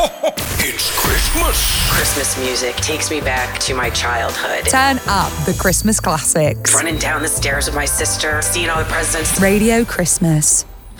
It's Christmas. Christmas music takes me back to my childhood. Turn up the Christmas classics. Running down the stairs with my sister, seeing all the presents. Radio Christmas.